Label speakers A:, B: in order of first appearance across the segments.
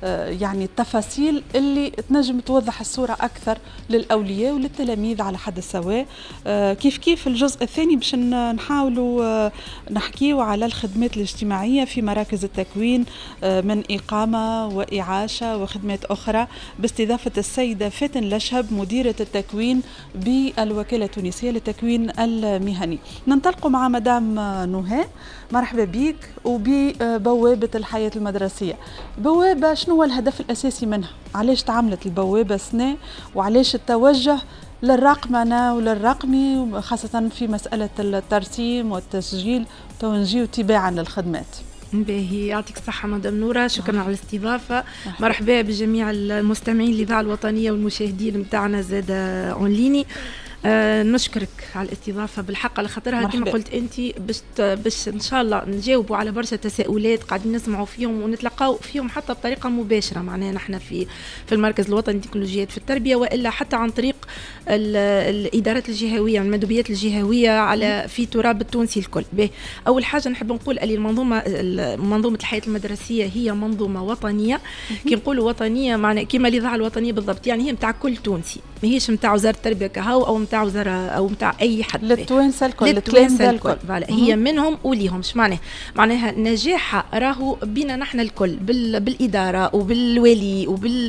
A: يعني التفاصيل اللي تنجم توضح الصورة أكثر للأولياء وللتلاميذ على حد السواء. كيف الجزء الثاني باش نحاولوا نحكيوا على الخدمات الاجتماعية في مراكز التكوين من إقامة وإعاشة وخدمات أخرى، باستضافة السيدة فاتن لشهب مديرة التكوين بالوكالة التونسية للتكوين المهني. ننطلق مع مدام نهى، مرحبا بك، وببوابة الحياة المدرسية. بوابة شنو هو الهدف الأساسي منها؟ علاش تعملت البوابة سنة، وعلاش التوجه للرقمنة وللرقمي خاصة في مسألة الترسيم والتسجيل وتوجيه تباعا للخدمات؟
B: باهي، يعطيك الصحة مدام نورة، شكرا على الاستضافة. مرحبا بجميع المستمعين للإذاعة الوطنية والمشاهدين متاعنا زاد اونليني. نشكرك على الاستضافة بالحق، على خاطرها كما قلت انت باش ان شاء الله نجاوبوا على برشا تساؤلات قاعدين نسمعوا فيهم ونتلقاو فيهم حتى بطريقة مباشرة، معناها نحن في المركز الوطني للتكنولوجيات في التربية، والا حتى عن طريق الادارات الجهوية والمندوبيات الجهوية على في تراب التونسي الكل. اول حاجة نحب نقول اللي منظومة الحياة المدرسية هي منظومة وطنية. كي نقولوا وطنية معناها كما الإذاعة الوطنية بالضبط، يعني هي متاع كل تونسي، ماهيش متاع وزارة التربية كهو او متاع وزارة او متاع اي حد،
A: للتوانسه الكل،
B: للتوانسه الكل. هي منهم وليهم. معناها نجاحها راهو بينا نحن الكل، بالاداره وبالولي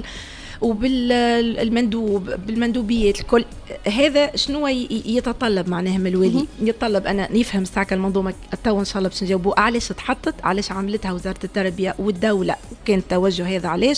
B: وبالمندوب بالمندوبيات الكل. هذا شنو يتطلب معناها من الولي؟ يتطلب انا نفهم ساعه المنظومه تو ان شاء الله باش نجاوبوا علاش تحطت، علاش عملتها وزاره التربيه والدوله، وكان التوجه هذا علاش،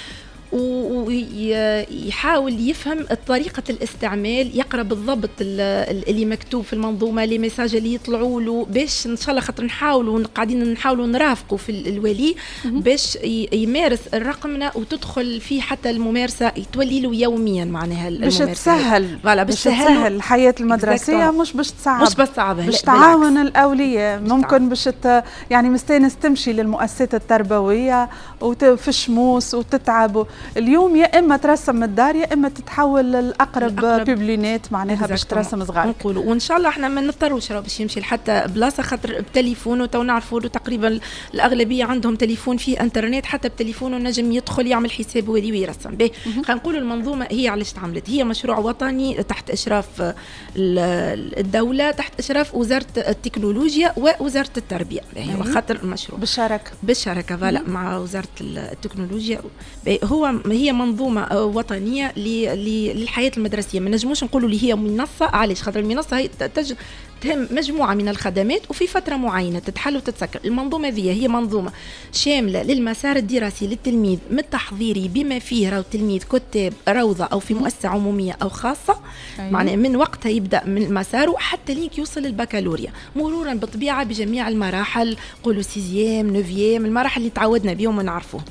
B: ويحاول يفهم طريقة الاستعمال، يقرأ بالضبط اللي مكتوب في المنظومة، لي ميساج اللي يطلعوا له، باش إن شاء الله خاطر قاعدين نحاولوا نرافقوا في الولي باش يمارس الرقمنة وتدخل فيه حتى الممارسة تولي له يوميا، معناها
A: باش تسهل تسهل الحياة المدرسية، مش باش تصعبها، باش تعاون الأولياء. ممكن باش يعني مستانس تمشي للمؤسسات التربوية وفي الشموس وتتعب اليوم، يا اما ترسم من الدار يا اما تتحول للاقرب بيبلينات معناها باش ترسم صغار.
B: نقولوا وان شاء الله احنا ما نضطروش باش يمشي لحتى بلاصه، خاطر بتليفونه تو نعرفوا تقريبا الاغلبيه عندهم تليفون فيه انترنت، حتى بتليفونه نجم يدخل يعمل حساب ولي ويرسم به. خلينا نقولوا المنظومه هي علاش تعملت، هي مشروع وطني تحت اشراف الدوله، تحت اشراف وزاره التكنولوجيا ووزاره التربيه. خاطر المشروع بالشراكه فوالا مع وزاره التكنولوجيا. هي منظومة وطنية للحياة المدرسية. ما نجموش نقولوا اللي هي منصة، علاش؟ خاطر المنصة هي تهم مجموعة من الخدمات وفي فترة معينة تتحل وتتسكر. المنظومة هي منظومة شاملة للمسار الدراسي للتلميذ، من التحضيري بما فيه راهو التلميذ كتاب روضة أو في مؤسسة عمومية أو خاصة، معناه من وقتها يبدأ من مساره حتى ليك يوصل للبكالوريا، مرورا بالطبيعة بجميع المراحل، قولوا 6 9 المراحل اللي تعودنا بهم ونعرفوهم.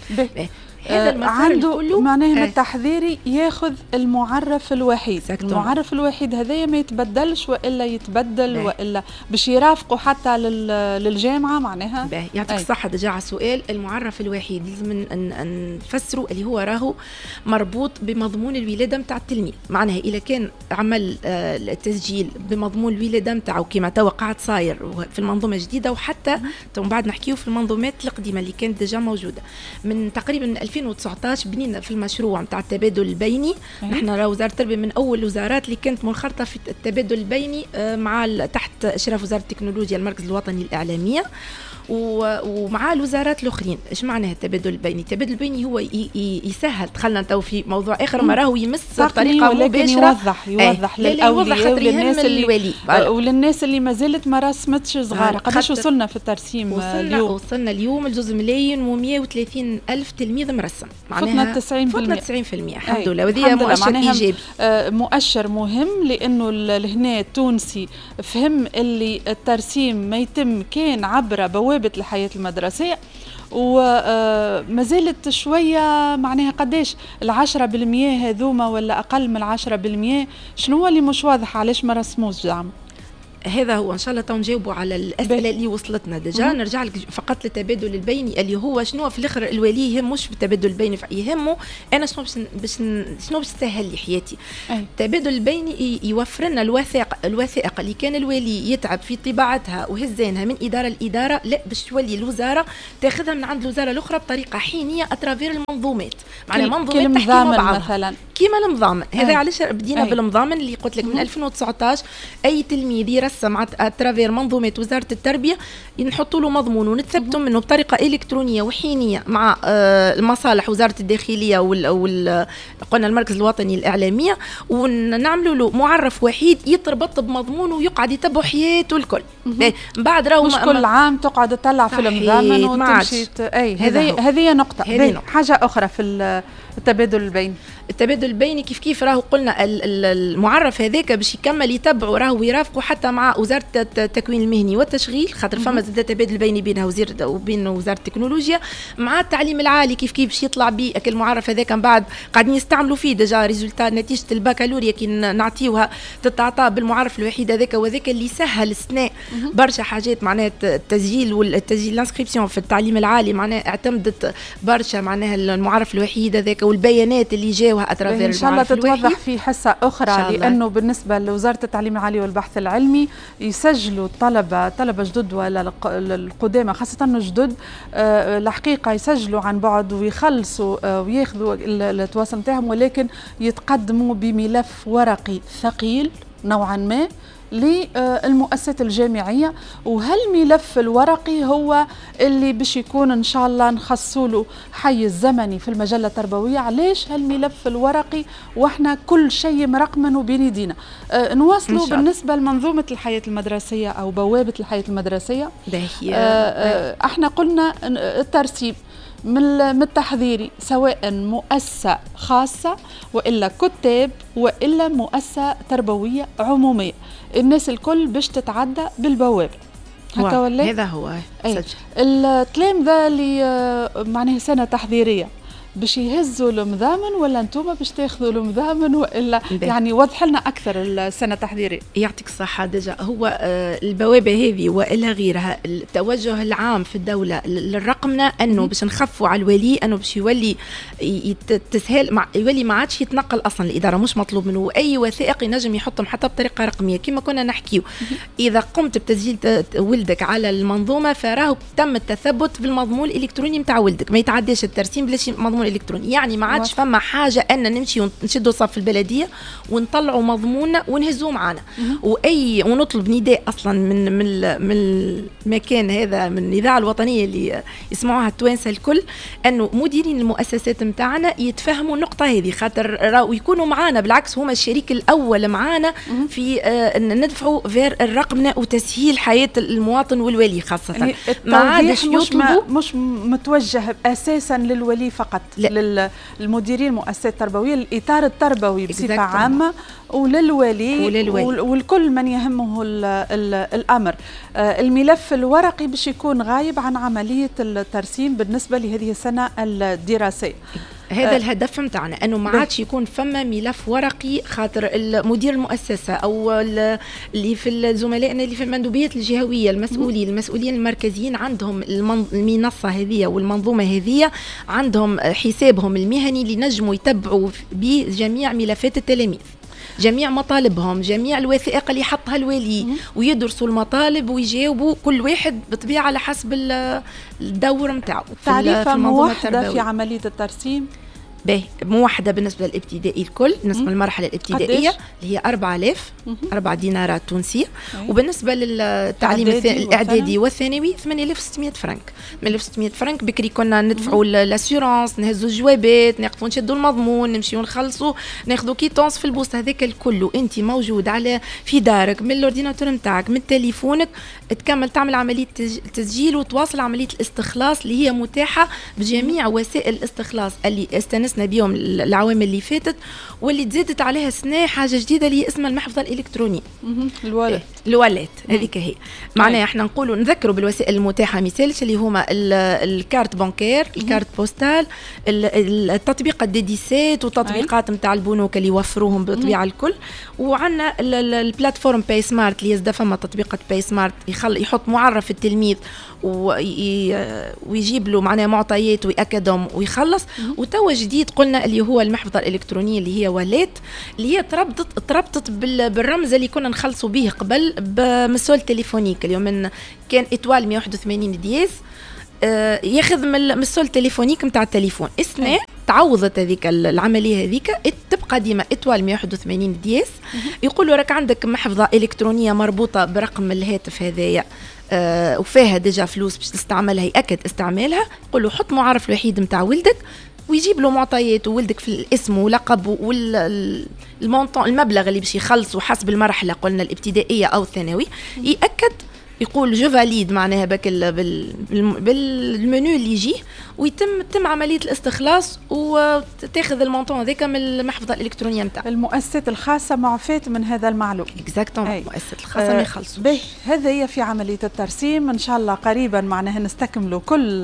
A: عنده معناه من التحضيري ياخذ المعرف الوحيد. المعرف الوحيد هذايا ما يتبدلش والا يتبدل والا باش يرافقوا حتى للجامعه معناها.
B: يعطيك الصحه. دجا على السؤال، المعرف الوحيد لازم نفسره اللي هو راهو مربوط بمضمون الولاده نتاع التلميذ. معناها اذا كان عمل التسجيل بمضمون الولاده نتاعو كما تو قاعد صاير في المنظومه الجديده، وحتى من بعد نحكيو في المنظومات القديمه اللي كانت دجا موجوده من تقريبا 2019 بنينا في المشروع نتاع التبادل البيني. نحن راه وزاره التربيه من اول الوزارات اللي كانت منخرطه في التبادل البيني مع تحت اشراف وزاره التكنولوجيا المركز الوطني للاعلاميه ومع الوزارات الاخرين. ايش معناه التبادل البيني؟ التبادل البيني هو يسهل، دخلنا تو في موضوع اخر ما راهو يمس بطريقه مباشره،
A: يوضح للاولياء وللناس اللي ما زالت ما رسمتش صغار. قداش وصلنا في الترسيم اليوم؟
B: وصلنا اليوم لجوز ملايين و130 الف تلميذ مرسم،
A: معناها
B: فتنا 90% الحمد لله. وهذه مؤشر ايجابي،
A: مؤشر مهم، لانه لهنا التونسي فهم اللي الترسيم ما يتم كان عبر بوابة الحياة المدرسية، وما زالت شوية معناها قداش 10% هذوما ولا أقل من 10%. شنو اللي مش واضح؟ علاش ما رسموش زعما؟
B: هذا هو ان شاء الله تو نجاوبوا على الاسئله اللي وصلتنا ديجا. نرجع لك فقط للتبادل البيني اللي هو شنو في الاخر الولي يهمش في التبادل البيني، يهمه انا شنو باش تسهل لي حياتي. التبادل البيني يوفر لنا الوثائق اللي كان الولي يتعب في طباعتها وهزانها من اداره لاداره، لا باش تولي الوزاره تاخذها من عند الوزاره الاخرى بطريقه حينيه اترافير المنظومات، معناها منظومات تحكي مع بعضها مثلا كيما المضامن. هذا علاش بدينا بالمضامن اللي قلت لك من 2019 اي تلميذ يرسم اترافير منظومه وزاره التربيه نحطوا له مضمون ونثبتوا منه بطريقه الكترونيه وحينيه مع المصالح وزاره الداخليه قلنا المركز الوطني الاعلاميه، ونعملوا له معرف وحيد يتربط بمضمون ويقعد يتبع حياته الكل. بعد راهو
A: مش كل عام تقعد تطلع في المضامن وتمشي. هذه نقطه. حاجه اخرى في التبادل البيني.
B: التبادل البيني كيف راهو قلنا المعرف هذاك باش يكمل يتبعوا راهو يرافقوا حتى مع وزاره التكوين المهني والتشغيل، خاطر فما زاد تبادل بيني بينها وبين وزاره التكنولوجيا مع التعليم العالي. كيف باش يطلع بيه المعرف هذاك من بعد قاعدين يستعملوا فيه ديجا ريزولتا نتيجه البكالوريا كي نعطيوها تتعطى بالمعرف الوحيد هذاك، وذاك اللي سهل السناء برشا حاجات. معناها التسجيل الانسكريبسيون في التعليم العالي معناها اعتمدت برشا معناها المعرف الوحيد هذاك والبيانات اللي جاوها اترافير
A: ان شاء الله تتوضح في حصه اخرى، لانه بالنسبه لوزاره التعليم العالي والبحث العلمي يسجلوا طلبه جدد ولا القدامى خاصه الجدد الحقيقه يسجلوا عن بعد ويخلصوا وياخذوا التواصل نتاعهم، ولكن يتقدموا بملف ورقي ثقيل نوعا ما للمؤسسات الجامعية. وهالملف الورقي هو اللي باش يكون إن شاء الله نخصوا له حيز زمني في المجلة التربوية. علاش هالملف الورقي وإحنا كل شيء مرقمن وبين يدينا؟ نواصلوا بالنسبة لمنظومة الحياة المدرسية أو بوابة الحياة المدرسية. إحنا قلنا الترسيب من التحضيري سواء مؤسسة خاصة وإلا كتاب وإلا مؤسسة تربوية عمومية، الناس الكل باش تتعدى بالبوابة. هكا ولا
B: هذا هو
A: الكلام ذا اللي معناه سنة تحضيرية باش يهزوا المضامن ولا انتم باش تاخذوا المضامن والا يعني وضح لنا اكثر السنه التحضيريه.
B: يعطيك الصحه. ديجا هو البوابه هذه والا غيرها التوجه العام في الدوله للرقمنه انه باش نخفوا على الولي انه باش يولي تسهل يولي ما عادش يتنقل اصلا الاداره، مش مطلوب منه اي وثائق ينجم يحطهم حتى بطريقه رقميه كما كنا نحكيو. اذا قمت بتسجيل ولدك على المنظومه فراه تم التثبت بالمضمون الالكتروني نتاع ولدك، ما يتعداش الترسيم بلا شي مضمون الكتروني. يعني ما عادش فما حاجه ان نمشي ونشدوا صف البلديه ونطلعوا مضموننا ونهزوه معنا ونطلب نداء اصلا من المكان هذا من الاذاعه الوطنيه اللي يسمعوها التوانسه الكل انه مديرين المؤسسات نتاعنا يتفهموا النقطه هذه، خاطر ويكونوا معنا بالعكس هما الشريك الاول معنا في ندفعوا فير الرقمنه وتسهيل حياه المواطن والولي خاصه.
A: يعني ما عادش مش متوجه اساسا للولي فقط، للمديرين المؤسسات التربويه، الاطار التربوي بصفه عامه وللولي والكل من يهمه الامر. الملف الورقي باش يكون غايب عن عمليه الترسيم بالنسبه لهذه السنه الدراسيه.
B: هذا الهدف متاعنا انه ما عادش يكون فما ملف ورقي، خاطر المدير المؤسسه او اللي في زملائنا اللي في المندوبيات الجهويه المسؤولين المركزيين عندهم المنصه هذه والمنظومه هذه عندهم حسابهم المهني اللي نجموا يتبعوا به جميع ملفات التلاميذ، جميع مطالبهم، جميع الوثائق اللي حطها الولي، ويدرسوا المطالب ويجاوبوا كل واحد بطبيعه على حسب الدور نتاعو.
A: تعريفه موحده في عمليه الترسيم
B: موحده بالنسبه للابتدائي الكل، بالنسبه للمرحله الابتدائيه اللي هي 4000 4 دينارات تونسيه، وبالنسبه للتعليم الاعدادي والثانوي 8600 فرنك. 8600 فرنك بكري كنا ندفعوا الاسيورانس، نهزوا الجوابات، نقفوا نشدوا المضمون، نمشيو نخلصوا، ناخذوا كيتونس في البوست. هذاك الكل انت موجود على في دارك من الاورديناتور نتاعك من تليفونك، تكمل تعمل عمليه تسجيل وتواصل عمليه الاستخلاص اللي هي متاحه بجميع وسائل الاستخلاص اللي استنسنا بيهم العوام اللي فاتت، واللي تزادت عليها سنة حاجة جديدة اللي اسمها المحفظة الإلكترونية. الولات هذيك هي معناها احنا نقولوا نذكروا بالوسائل المتاحه مثالش اللي هما الكارت بانكير، الكارت بوستال، التطبيقات ديديسات وتطبيقات نتاع البنوك اللي يوفروهم بالطبيعه الكل. وعندنا البلاتفورم باي سمارت اللي يزدا فما تطبيقات باي سمارت يحط معرف التلميذ ويجيب له معناها معطيات ويأكدهم ويخلص. وتوا جديد قلنا اللي هو المحفظه الالكترونيه اللي هي ولات، اللي هي تربطت بالرمز اللي كنا نخلصوا به قبل بمسول تليفونيك. اليوم كان إتوال 181 دياز ياخذ من المسول تليفونيك نتاع التليفون. السنه تعوضت هذيك العمليه هذيك، تبقى ديما إتوال 181 دياز. يقولوا راك عندك محفظه الكترونيه مربوطه برقم الهاتف هذايا وفيها ديجا فلوس باش تستعملها، يأكد استعمالها. يقولوا حط معرف الوحيد نتاع ولدك ويجيب له معطيات وولدك في الاسم ولقب والمونطون المبلغ اللي باش يخلصوا حسب المرحله، قلنا الابتدائيه او الثانوي. يأكد يقول جو فاليد معناها بك بالمنيو اللي يجي، ويتم عمليه الاستخلاص وتاخذ المونطون هذاك من المحفظه الالكترونيه نتاع
A: المؤسسات الخاصه معفات من هذا المعلوم.
B: اكزاكتومون المؤسسات الخاصه ما يخلصوا.
A: هذا هي في عمليه الترسيم. ان شاء الله قريبا معناها نستكملوا كل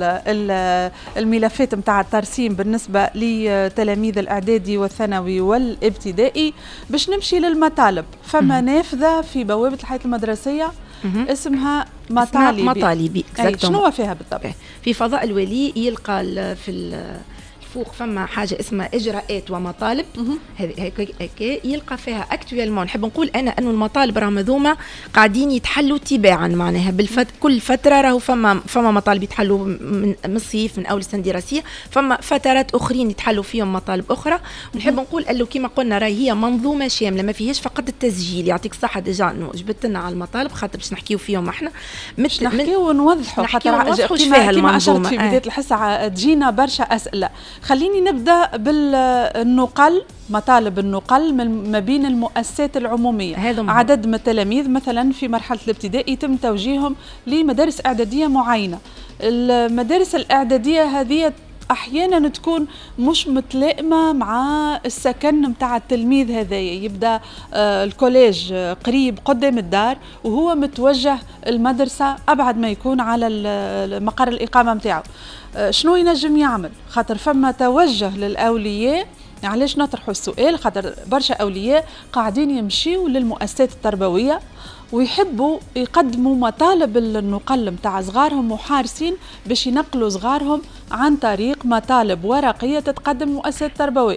A: الملفات نتاع الترسيم بالنسبه لتلاميذ الاعدادي والثانوي والابتدائي. باش نمشي للمطالب، فما نافذه في بوابه الحياه المدرسيه اسمها مطالبي. شنو فيها بالضبط؟
B: في فضاء الولي يلقى في فوق فما حاجه اسمها اجراءات ومطالب. هيك يلقى فيها اكتويلمون. نحب نقول انا انه المطالب راهم هذوما قاعدين يتحلوا تباعا، معناها كل فتره راهو فما مطالب يتحلوا من الصيف من اول السنه الدراسيه، فما فترات اخرين يتحلوا فيهم مطالب اخرى. ونحب نقول انه كما قلنا راهي هي منظومه شامله ما فيهاش فقط التسجيل. يعطيك الصحه ديجا انه جبت لنا على المطالب خاطر باش نحكيو فيهم احنا،
A: مش نحكيو ونوضحوا
B: خاطر كما
A: اشرت في بدايه الحصه تجينا برشا اسئله. خليني نبدأ بالنقل، مطالب النقل ما بين المؤسسات العمومية. عدد من التلاميذ مثلا في مرحلة الابتدائي يتم توجيههم لمدارس إعدادية معينة. المدارس الإعدادية هذه أحيانا تكون مش متلائمة مع السكن متاع التلميذ هذايا. يبدأ الكوليج قريب قدام الدار وهو متوجه المدرسة أبعد ما يكون على مقر الإقامة متاعه. شنو ينجم يعمل؟ خاطر فما توجه للأولياء. علاش نطرحوا السؤال؟ خاطر برشا أولياء قاعدين يمشيوا للمؤسسات التربوية ويحبوا يقدموا مطالب النقل متاع صغارهم وحارسين باش ينقلوا صغارهم عن طريق مطالب ورقية تتقدم المؤسسات التربوية.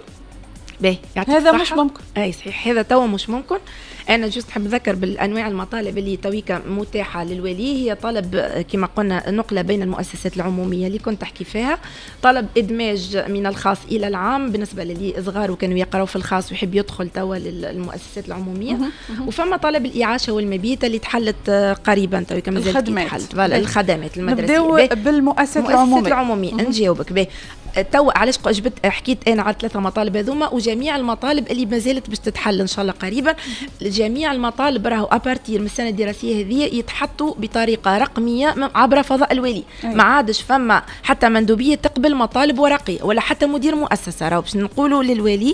A: هذا مش ممكن.
B: اي صحيح، هذا توا مش ممكن. انا جست نحب نذكر بالانواع المطالب اللي تويكا متاحه للولي. هي طلب كما قلنا نقله بين المؤسسات العموميه اللي كنت احكي فيها، طلب ادماج من الخاص الى العام بالنسبه للي صغار وكانوا يقراوا في الخاص ويحب يدخل توا للمؤسسات العموميه. وفما طلب الاعاشه والمبيت اللي تحلت قريبا تويكا مازالت تحلت. الخدمات المدرسيه.
A: نبداو بالمؤسسات العموميه.
B: نجاوبك به توا علاش جبت حكيت انا على 3 مطالب هذوما، وجميع المطالب اللي مازالت باش تتحل ان شاء الله قريبا. جميع المطالب راهو ابارتير من السنه الدراسيه هذه يتحطوا بطريقه رقميه عبر فضاء الولي. ما عادش فما حتى مندوبيه تقبل مطالب ورقيه ولا حتى مدير مؤسسه. راهو باش نقولوا للولي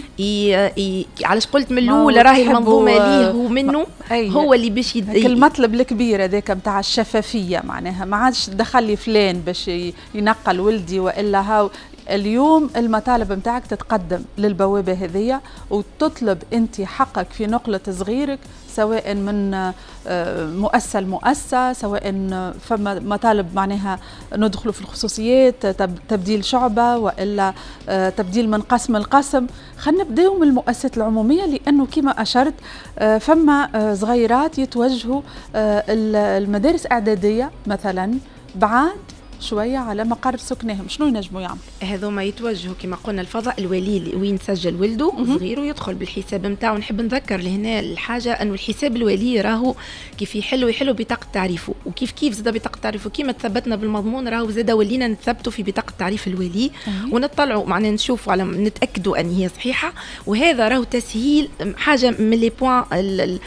B: علاش قلت من الاول راهي المنظومه ليه ومنه هو اللي باش
A: المطلب الكبير هذاك نتاع الشفافيه. معناها ما عادش تدخل لي فلان باش ينقل ولدي والا هاو. اليوم المطالب متاعك تتقدم للبوابة هذية وتطلب أنت حقك في نقلة صغيرك، سواء من مؤسسة لمؤسسة، سواء فما مطالب معناها ندخلوا في الخصوصيات، تبديل شعبة وإلا تبديل من قسم لقسم. خلينا نبداو من المؤسسات العمومية لأنه كما أشرت فما صغيرات يتوجهوا المدارس إعدادية مثلا بعد شويه على مقر سكنهم. شنو ينجموا يعملوا؟
B: هذوما يتوجهوا كما قلنا الفضاء الولي وين سجل ولده صغير ويدخل بالحساب نتاعو. نحب نذكر لهنا الحاجه انه الحساب الولي راهو كيف يحلوا بطاقه تعريفه، وكيف زاد بطاقه تعريفه كيما تثبتنا بالمضمون راهو زاد ولينا نثبتوا في بطاقه تعريف الولي ونطلعوا معنا نشوفوا على نتاكدوا ان هي صحيحه. وهذا راهو تسهيل حاجه من لي بوين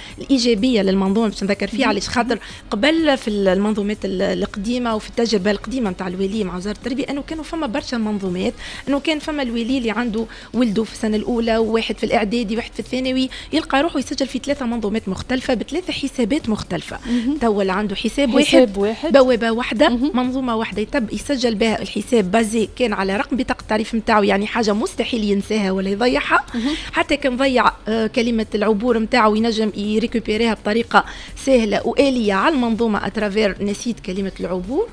B: الايجابيه للمنظومه باش نذكر فيها. علاش خاطر قبل في المنظومات القديمه وفي التجربه القديمه القديمه نتاع الولي مع وزاره التربيه انه كانوا فما برشا منظومات، انه كان فما الولي اللي عنده ولده في السنه الاولى وواحد في الاعدادي وواحد في الثانوي، يلقى روحه يسجل في 3 منظومات مختلفه ب3 حسابات مختلفه. توا عنده حساب واحد بوابه واحده منظومه واحده يسجل بها الحساب بازي كان على رقم بطاقه التعريف نتاعو، يعني حاجه مستحيل ينساها ولا يضيعها. حتى كان ضيع كلمه العبور نتاعو ينجم يريكوبيريها بطريقه سهله وآلية على المنظومه اترافير نسيت كلمه العبور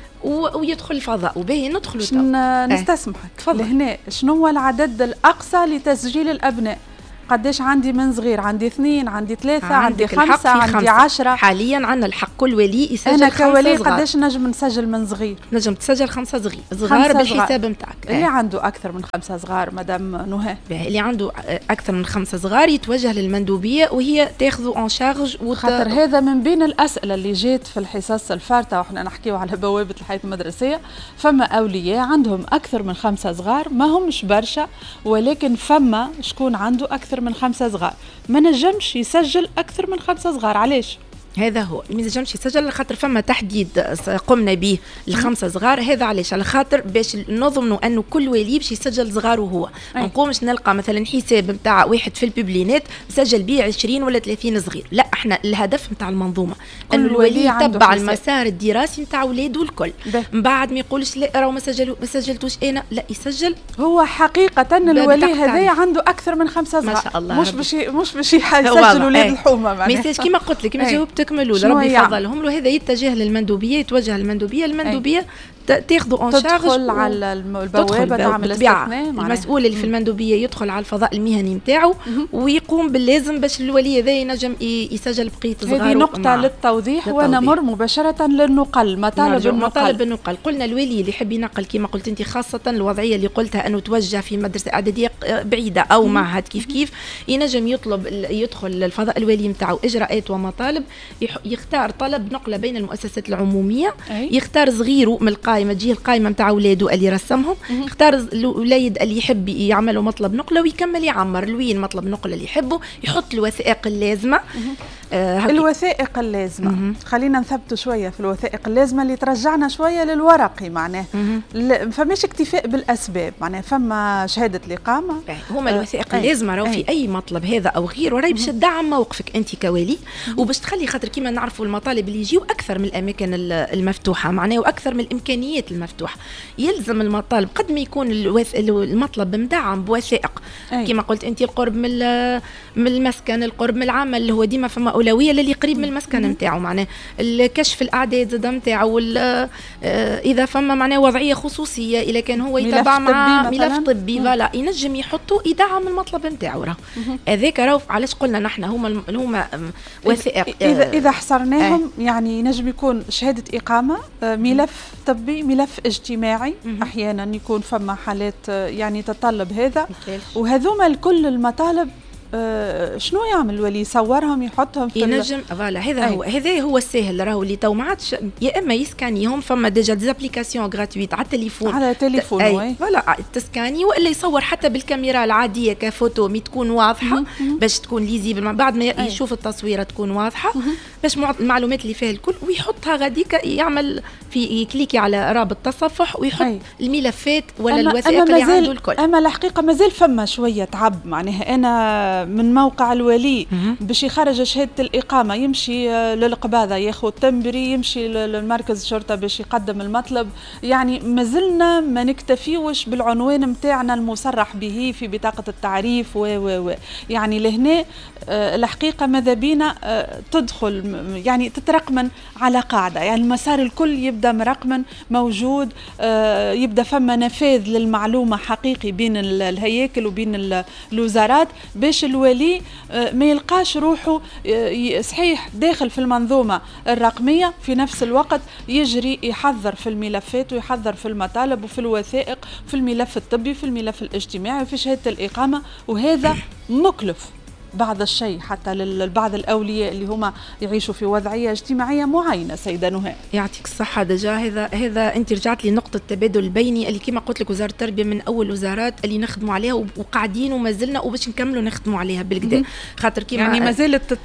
B: ويدخل الفضاء. وباهي ندخلوا
A: نستسمحك لهنا، شنو هو العدد الاقصى لتسجيل الابناء؟ قديش عندي من صغير؟ عندي 2، عندي 3، عندي 5، عندي 10.
B: حاليا عندنا الحق كل ولي يسجل.
A: أنا كولي قديش نجم نسجل من صغير؟
B: نجم تسجل 5 صغار بالحساب نتاعك.
A: اللي عنده أكثر من 5 صغار مدام نهى،
B: اللي عنده أكثر من 5 صغار يتوجه للمندوبية وهي تاخذه أون شارج.
A: خاطر هذا من بين الأسئلة اللي جات في الحصص الفارطة وإحنا نحكيو على بوابة الحياة المدرسية. فما أولياء عندهم أكثر من 5 صغار، ما همش برشا، ولكن فما شكون عنده أكثر من 5 صغار ما نجمش يسجل أكثر من 5 صغار. علاش؟
B: هذا هو ما ينجمش يسجل خاطر فما تحديد قمنا به ل5 صغار. هذا علاش؟ على خاطر باش نضمنوا انه كل ولي باش يسجل صغاره هو. ما نقومش نلقى مثلا حساب نتاع واحد في البيبلينات مسجل به 20 ولا 30 صغير. لا، احنا الهدف نتاع المنظومه انه الولي يتبع المسار الدراسي نتاع اولاده الكل. من بعد ما يقولش لا راهو ما سجلتوش انا، لا يسجل
A: هو. حقيقه الولي هذا عنده اكثر من 5 صغار،
B: ما شاء الله،
A: مش باش يسجل اولاد الحومه.
B: معناها كيما قلت لك، كيما جاوبتك ملول ربي يفضلهم له. هذا يتجه للمندوبيه، يتوجه للمندوبيه، المندوبيه تاخذوا اون شارج،
A: تدخل على البوابه تعمل استثناء.
B: المسؤول اللي في المندوبيه يدخل على الفضاء المهني نتاعو ويقوم باللازم باش الولي هذا ينجم يسجل بقيه صغاره.
A: هذه نقطه للتوضيح ونمر مباشره للنقل. مطالب النقل.
B: قلنا الولي اللي يحب ينقل كما قلت انت، خاصه الوضعيه اللي قلتها انه توجه في مدرسه اعداديه بعيده او معهد كيف ينجم يدخل الفضاء الولي نتاعو اجراءات ومطالب. يختار طلب نقله بين المؤسسات العموميه، يختار صغيره من القائمه، تجي القائمه نتاع اولاده اللي رسمهم، يختار الوليد اللي يحب يعملوا مطلب نقله ويكمل يعمر الوين مطلب نقله اللي يحبه، يحط الوثائق اللازمه.
A: الوثائق اللازمه خلينا نثبتوا شويه في الوثائق اللازمه اللي ترجعنا شويه للورقي. معناه فماش اكتفاء بالاسباب، معناه فما شهاده الاقامه.
B: هما الوثائق اللازمه راهو في اي مطلب هذا او غيره راهي باش تدعم موقفك انت كولي، وباش تخلي خاطر كيما نعرفوا المطالب اللي يجيو اكثر من الاماكن المفتوحه، معناه واكثر من الامكانيات المفتوحه. يلزم المطالب قد ما يكون المطلب مدعم بوثائق. كما قلت انت القرب من المسكن، القرب من العمل، اللي هو ديما فما اولويه للي قريب من المسكن نتاعو. معناه الكشف الاعداد زاد نتاعو، اذا فما معناه وضعيه خصوصيه، اذا كان هو يتبع مع ملف طبي فوالا ينجم يحطوا يدعم المطلب نتاعو. راه هذاك راهو علاش قلنا نحن هما وثائق.
A: اذا حصرناهم يعني ينجم يكون شهاده اقامه، ملف طبي، ملف اجتماعي. احيانا يكون فما حالات يعني تتطلب هذا، وهذوما الكل المطالب شنو يعمل الولي؟ يصورهم يحطهم في
B: ينجم فوالا. هذا هو السهل راهو اللي تو ما عادش، يا اما يسكانيهم فما ديجا ديزابليكاسيون غراتويت على التليفون فوالا تسكاني، والا يصور حتى بالكاميرا العاديه كفوتو مي تكون واضحه باش تكون ليزيبل، بعد ما يشوف التصويره تكون واضحه باش المعلومات اللي فيها الكل، ويحطها غاديك يعمل في كليكي على رابط تصفح ويحط الملفات ولا الوثائق اللي عنده الكل.
A: اما الحقيقه مازال فما شويه تعب. معناها انا من موقع الولي باش يخرج شهاده الاقامه يمشي للقباضه ياخذ تمبري، يمشي للمركز الشرطه باش يقدم المطلب. يعني مازلنا ما نكتفيوش بالعنوان نتاعنا المصرح به في بطاقه التعريف و يعني لهنا الحقيقه ماذا بينا تدخل يعني تترقمن على قاعده. يعني المسار الكل يبدا مرقمن موجود، يبدا فما نفاذ للمعلومه حقيقي بين الهياكل وبين الوزارات، باش الولي ما يلقاش روحه صحيح داخل في المنظومة الرقمية، في نفس الوقت يجري يحضر في الملفات ويحضر في المطالب وفي الوثائق، في الملف الطبي، في الملف الاجتماعي، وفي شهادة الإقامة. وهذا مكلف بعض الشيء حتى للبعض الأولياء اللي هما يعيشوا في وضعية اجتماعية معينة. سيدة نهى
B: يعطيك الصحة. دجا هذا أنت رجعت لي نقطة التبادل البيني اللي كما قلت لك وزارة التربية من أول وزارات اللي نخدموا عليها وقاعدين وما زلنا وباش نكملوا نخدموا عليها بالكدا، خاطر كما
A: يعني ما زالت تتطور.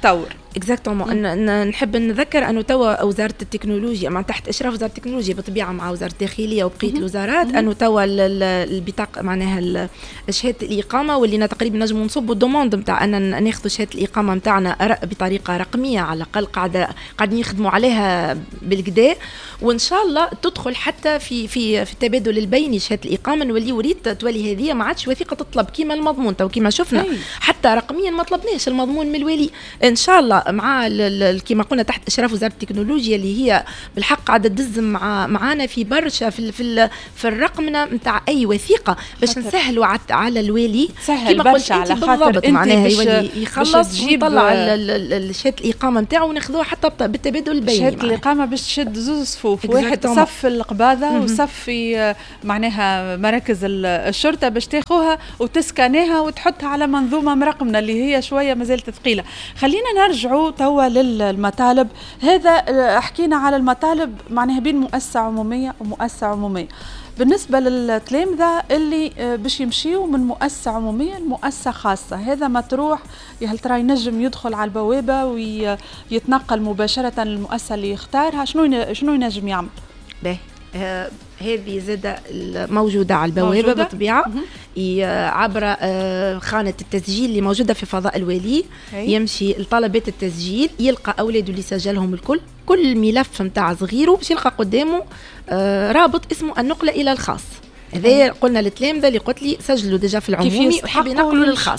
B: اكزاكتومون. نحب نذكر انه توا وزاره التكنولوجيا مع تحت اشراف وزاره التكنولوجيا بالطبيعه مع وزاره الداخليه وبقيه الوزارات انه توا البطاقه معناها شهاده الاقامه واللي تقريبا نجموا نصبوا الدوموند نتاع ان ناخذوا شهاده الاقامه نتاعنا بطريقه رقميه على الاقل قاعدين يخدموا عليها بالكدا، وان شاء الله تدخل حتى في التبادل البيني شهاده الاقامه نولي وريت تولي هذه ما عادش وثيقه تطلب كيما المضمون تو كيما شفنا حتى رقميا ما طلبناش المضمون من الولي ان شاء الله مع كما قلنا تحت اشراف وزاره التكنولوجيا اللي هي بالحق قاعده تدزم معانا في برشا في الرقمنه نتاع اي وثيقه باش نسهلوا على الوالي
A: كما قلت على خاطر
B: معناها يولي يخلص ويطلع شهاده الاقامه نتاعو وناخذوها حتى بالتبادل البيني.
A: شهاده الاقامه باش تشد زوز صفوف، واحد صف القباضه وصف في معناها مراكز الشرطه باش تاخوها وتسكانيها وتحطها على منظومه مرقمنه اللي هي شويه مازالت ثقيله. خلينا نرجعوا توا للمطالب. هذا حكينا على المطالب معناها بين مؤسسه عموميه ومؤسسه عموميه. بالنسبه للتلامذه اللي باش يمشيوا من مؤسسه عموميه لمؤسسه خاصه، هذا مطروح هل ترى ينجم يدخل على البوابه ويتنقل مباشره للمؤسسه اللي يختارها؟ شنو ينجم يعمل؟
B: باهي هذه زادة موجودة على البوابة بالطبيعة عبر خانة التسجيل اللي موجودة في فضاء الوالي. يمشي لطلبات التسجيل يلقى أولاده اللي سجلهم كل ملف متاع صغيره باش يلقى قدامه رابط اسمه النقلة إلى الخاص. هذا قلنا للتلامذة اللي قلت لي سجلوا ديجا في العمومي وحب ينقلوا للخاص،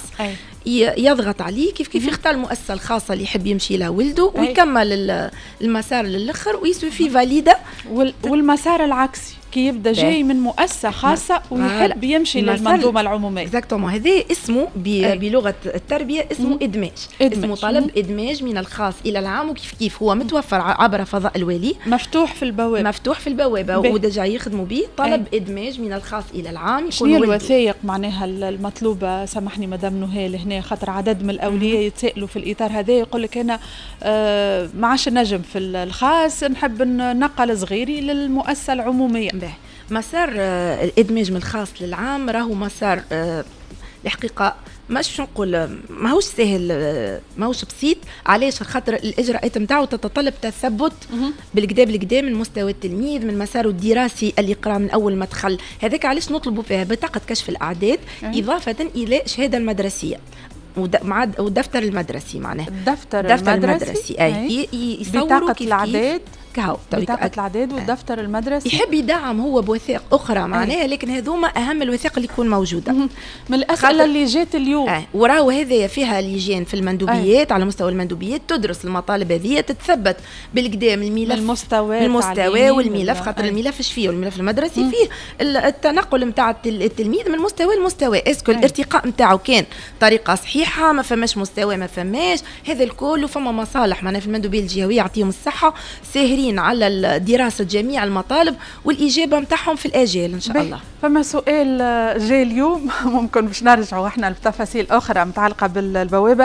B: يضغط عليه كيف يختار المؤسسة الخاصة اللي يحب يمشي لها ولده ويكمل المسار للآخر ويسوي فاليدة.
A: والمسار العكسي كي يبدا جاي من مؤسسة خاصة ويحب يمشي للمنظومة العمومية.
B: اكزاكتومون هذا اسمه بلغة التربية اسمه إدماج. اسمه طلب إدماج من الخاص إلى العام، وكيف هو متوفر عبر فضاء الوالي
A: مفتوح في البوابة
B: ودجا يخدموا به طلب إدماج من الخاص إلى العام.
A: شنو الوثائق معناها المطلوبة؟ سامحني مدام نهال هنا خاطر عدد من الأولياء يتسائلوا في الإطار هذا، يقول لك أنا ما عادش نجم في الخاص نحب ننقل صغيري للمؤسسة العمومية.
B: مسار الإدماج من الخاص للعام راهو مسار الحقيقة مش نقول ماهوش سهل، ماهوش بسيط. علاش؟ خاطر الإجراءات نتاعو تتطلب تثبت بالكدا من مستوى التلميذ، من مساره الدراسي اللي يقرأ من أول ما دخل. هذاك علاش نطلبوا فيها بطاقة كشف الأعداد إضافة إلى شهادة المدرسية ودفتر المدرسي. معناه الدفتر المدرسي
A: بطاقة الأعداد
B: بطاقة
A: الأعداد والدفتر المدرسي.
B: يحب يدعم هو بوثائق أخرى معناها، لكن هذوما أهم الوثائق اللي يكون موجودة.
A: من الأسئلة اللي جات اليوم
B: وراو هذا فيها لجان في المندوبيات على مستوى المندوبيات تدرس المطالب هذه، تتثبت بالقدام الملف المستوى والملف. خاطر الملف ايش فيه؟ الملف المدرسي فيه التنقل نتاع التلميذ من مستوى لمستوى. اسكو الارتقاء نتاعو كان طريقة صحيحة، ما فماش مستوى ما فماش، هذا الكل. وفما مصالح معناها في المندوبية الجهوية يعطيهم الصحة ساهرين على دراسة جميع المطالب والإجابة متاعهم في الآجال إن شاء الله.
A: فما سؤال جاي اليوم ممكن باش نرجعوا احنا لتفاصيل أخرى متعلقة بالبوابة.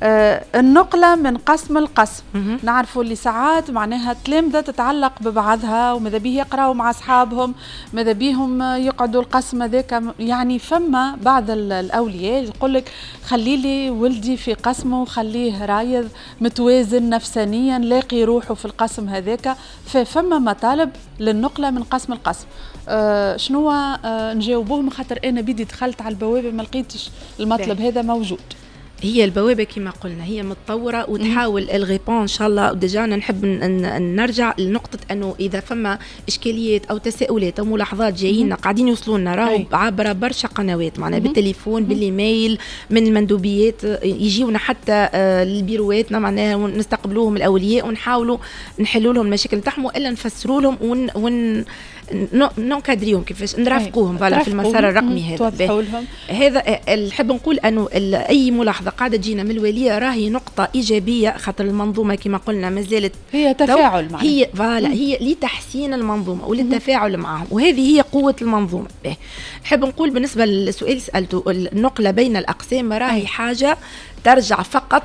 A: النقلة من قسم لقسم، نعرفوا اللي ساعات معناها التلامذة تتعلق ببعضها وماذا بيه يقراوا مع أصحابهم، ماذا بيهم يقعدوا القسم هذاك. يعني فما بعض الأولياء يقول لك خلي لي ولدي في قسمه وخليه رايض متوازن نفسانيا لاقي روحه في القسم هذاك. فما مطالب للنقلة من قسم لقسم. شنو نجاوبوهم؟ خاطر أنا بدي دخلت على البوابة ما لقيتش المطلب هذا موجود.
B: هي البوابة كما قلنا هي متطورة وتحاول الغيبون إن شاء الله. ودجا نحب نرجع لنقطة أنه إذا فما إشكاليات أو تساؤلات أو ملاحظات جايين قاعدين يوصلونا راهو عبر برشا قنوات معنا بالتليفون بالإيميل من المندوبيات يجيونا حتى البيرواتنا معناها نستقبلوهم الأولياء ونحاولوا نحلوا لهم المشاكل نتاعهم وإلا نفسروا لهم نكادريهم كيفاش نرافقوهم في المسار الرقمي هذا نحب نقول أنه أي ملاحظة قاعدة تجينا من الوالية راهي نقطة إيجابية. خاطر المنظومة كما قلنا ما زالت
A: هي تفاعل معها،
B: هي لتحسين المنظومة وللتفاعل معهم، وهذه هي قوة المنظومة. نحب نقول بالنسبة للسؤال سألته النقلة بين الأقسام راهي حاجة ترجع فقط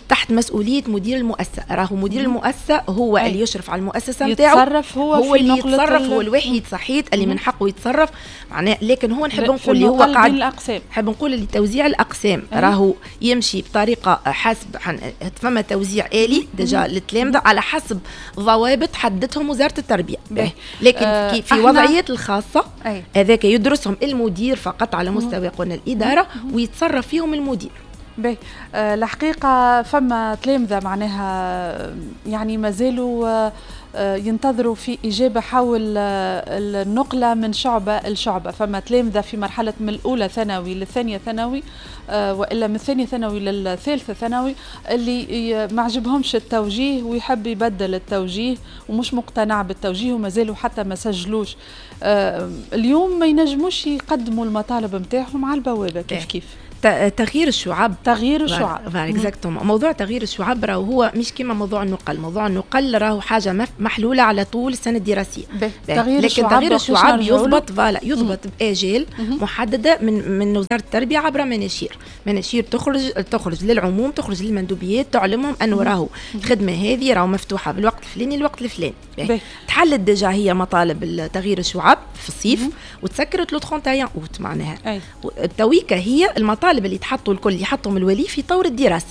B: تحت مسؤوليه مدير المؤسسه. راهو مدير المؤسسه هو اللي يشرف على المؤسسه نتاعو،
A: يتصرف هو
B: اللي يتصرف، هو الوحيد صحيت اللي من حقه يتصرف معناه. لكن هو نحب نقول اللي هو قاعد نحب نقول اللي توزيع الاقسام راهو يمشي بطريقه حسب فما توزيع آلي ديجا للتلامذه على حسب ضوابط حددتهم وزاره التربيه. لكن في وضعيات الخاصه هذاك يدرسهم المدير فقط على مستوى قلنا الاداره ويتصرف فيهم المدير.
A: باهي الحقيقة فما تلامذة معناها يعني مازالوا ينتظروا في إجابة حول النقلة من شعبة لشعبة. فما تلامذة في مرحلة من الأولى ثانوي للثانية ثانوي وإلا من الثانية ثانوي للثالثة ثانوي اللي ما عجبهمش التوجيه ويحب يبدل التوجيه ومش مقتنع بالتوجيه وما زالوا حتى ما سجلوش. اليوم ما ينجموش يقدموا المطالب متاعهم على البوابة كيف
B: تغيير الشعب.
A: اكزاكتومون.
B: موضوع تغيير الشعب راهو هو مش كما موضوع النقل. موضوع النقل راهو حاجه محلوله على طول السنه الدراسيه. لكن تغيير الشعب يضبط باجال محدده من وزاره التربيه عبر مناشير تخرج للعموم، تخرج للمندوبيات، تعلمهم انه راهو الخدمه هذه راهو مفتوحه بالوقت الفلاني الوقت الفلاني. تحلت ديجا هي مطالب تغيير الشعب في الصيف وتسكرت لو 31 اوت معناها. التويكه هي المطالب اللي تحطوا الكل يحطهم الولي في طور الدراسه.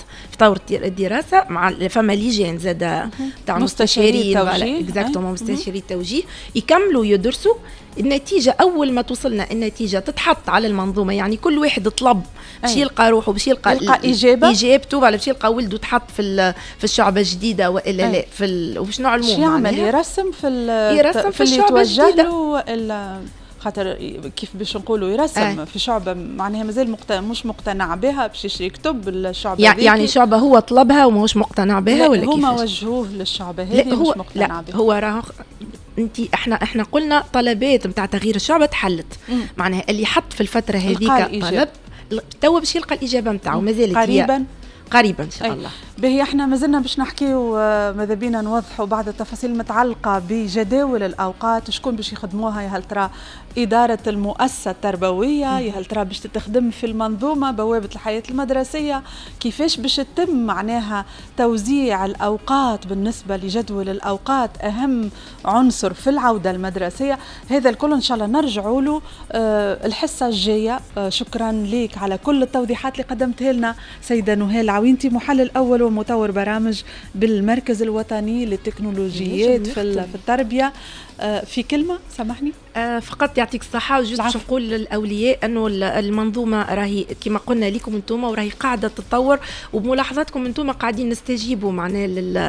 B: مع فما لجان زاد تاع مستشارين مستشاري التوجيه يكملوا يدرسوا النتيجه. اول ما توصلنا النتيجه تتحط على المنظومه، يعني كل واحد طلب باش يلقى روحه، باش يلقى اجابته، ولا باش يلقى ولده تحط في الشعبه الجديده والا لا وباش نعلموه
A: يعمل يرسم في الشعبه الجديده خاطر كيف باش نقولوا يرسم في شعبه معناها مازال مش مقتنع بها باش يكتب الشعبه
B: يعني شعبه هو طلبها وماهوش مقتنع بها ولا كيفاش؟
A: هما وجهوه للشعبه هذه مش مقتنع بها.
B: هو راه احنا قلنا طلبات نتاع تغيير الشعبه تحلت. معناها اللي حط في الفتره هذيك طلب توا باش يلقى الاجابه نتاعو مازالت قريبا ان شاء الله.
A: باهي احنا مازلنا باش نحكيو ماذا بينا نوضحوا بعض التفاصيل المتعلقه بجداول الاوقات، شكون باش يخدموها، يا هل ترى اداره المؤسسه التربويه، يا هل ترى باش تخدم في المنظومه بوابه الحياه المدرسيه، كيفاش باش يتم معناها توزيع الاوقات بالنسبه لجدول الاوقات اهم عنصر في العوده المدرسيه. هذا الكل ان شاء الله نرجعوا له الحصه الجايه. شكرا لك على كل التوضيحات اللي قدمتها لنا سيده نهال عوينتي، محلل اول ومطور برامج بالمركز الوطني للتكنولوجيات في التربيه. في كلمه سامحني
B: فقط يعطيك الصحه وجوز باش نقول للاولياء انه المنظومه راهي كما قلنا لكم انتم وراهي قاعده تتطور، وبملاحظاتكم انتم قاعدين نستجيبوا معناها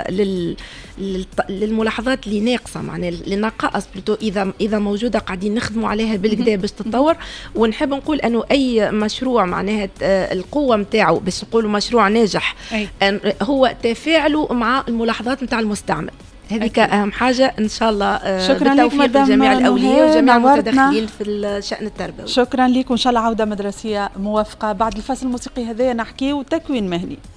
B: للملاحظات اللي ناقصه، معناها للنقائص بلوتو اذا موجوده قاعدين نخدموا عليها بالكدا باش تتطور. ونحب نقول انه اي مشروع معناها القوه نتاعو باش نقولوا مشروع ناجح هو تفاعله مع الملاحظات نتاع المستعمل. هذيك أهم حاجة إن شاء الله.
A: شكرا لك
B: لجميع الأولياء وجميع المتدخلين في الشأن التربوي.
A: شكرا لك وإن شاء الله عودة مدرسية موفقة. بعد الفصل الموسيقي هذا نحكي وتكوين مهني.